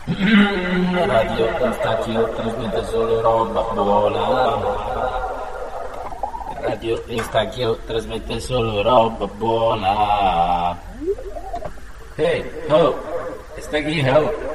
Radio Stacchio trasmette solo roba buona. Radio Stacchio trasmette solo roba buona. Hey, ho, Stacchio.